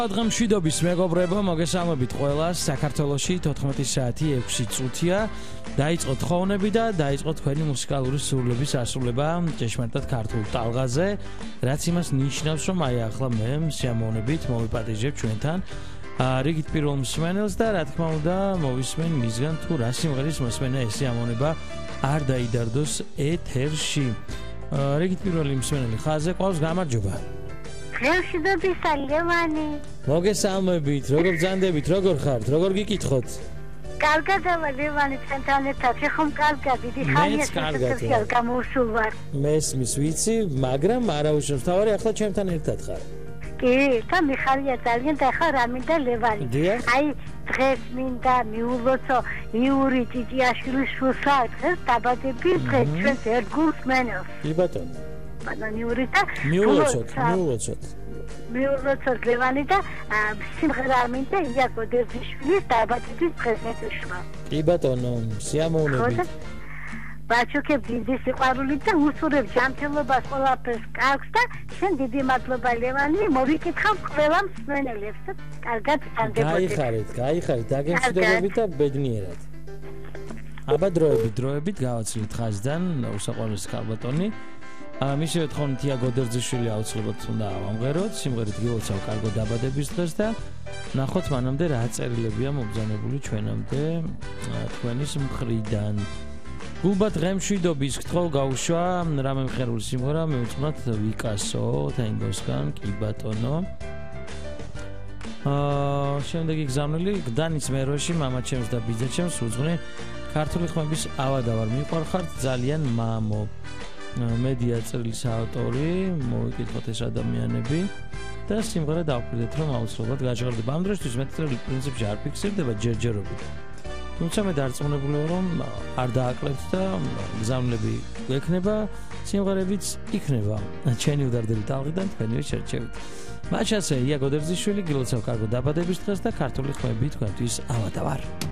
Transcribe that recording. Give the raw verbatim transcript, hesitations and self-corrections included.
დღემშვიდობის მეგობრებო, მოგესალმებით ყველას. საქართველოში თოთხმეტი საათი ექვსი წუთია. დაიწყო თხოვნები და დაიწყო თქვენი მუსიკალური სურვილების ასრულება ჭეშმარიტად ქართულ ტალღაზე, რაც იმას ნიშნავს, რომ აი ახლა მე სიამოვნებით მოვიპატიჟებ ჩვენთან რიგით პირველ მსმენელს და რა თქმა უნდა მოვისმენ მისგან თუ რა სიმღერის მოსმენა ეს სიამოვნება არ დაიდარდოს ეთერში. რიგით პირველი მსმენელი ხაზზე ყავს, გამარჯობა. მშვიდობის ლევანი. მოგესალმებით, როგორ ბრძანდებით, როგორ ხართ, როგორ გიკითხოთ? კარგად ლევანი, ჩვენთან ერთად ხომ კარგად, დიდი ხანია ეს გამოსულ ვარ. მესმის ვიცი, მაგრამ არა უშავს, თავარი ახლა ჩვენთან ერთად ხარ. კი, და მიხარია ძალიან და ახლა რა მინდა ლევანი. აი დღეს მინდა მიულოცო იური ჭიჭიაშვილის შვილსა დღეს დაბადების დღე ჩვენს ერთგულს მენელს. კი ბატონო. ბანანიური და მიულოცოთ, მიულოცოთ. მიულოცოთ ლევანი და სიმღერა მინდა იაკო დერძიშვილის დაბადების დღეს მეთქვა. კი ბატონო, სიამოვნებით. ბაჩუკებ დიდი სიყვარული და უსურებ ჯანმრთელობას ყველაფერს კარგს და შენ დიდი მადლობა ლევანი, მოვიკითხავ ყველა მსმენელებს და კარგად სანდებოდეთ. გაიხარეთ, გაიხარეთ, დაგემშვიდობებით და ბედნიერად. აბა დროებით, დროებით გავაცილეთ ხაზიდან უსაყვარლესი ქალბატონი. მისივე თხოვნით იაკო დერძიშვილი აუცილებლად უნდა ავამღეროთ, სიმღერით გილოცავ კარგო დაბადების დღეს და ნახოთ მანამდე რა წერილებია მობრძანებული ჩვენამდე თქვენის მხრიდან. გულბა დღემშვიდობის გთხოვ გაუშვა რამე მხერული სიმღერა მეუწყნათ ვიკასო თენგოსგან, კი ბატონო. აა შემდეგი გზავნილი გდანის მეროში მამაჩემს და ბიძაჩემს უძღვნი ქართული ხმების ავადავარ მიყვარხართ ძალიან მამო. მედია წერილის ავტორი, მოვიკითხოთ ეს ადამიანები და სიმღერა დავფიქრეთ, რომ აუცილებლად გაჟღერდება. ამ დროისთვის მეტი წერილი პრინციპში არ ფიქსირდება ჯერჯერობით. თუმცა მე დარწმუნებული ვარ, რომ არ დააკლებთ და გზავნილები გვექნება, სიმღერებიც იქნება. ჩვენი უდარდელი ტალღიდან თქვენივე შერჩევით. მათ შანსე იაკო დერძიშვილი გილოცავ კარგო დაბადების დღეს და ქართული ხმები თქვენთვის ავადავარ.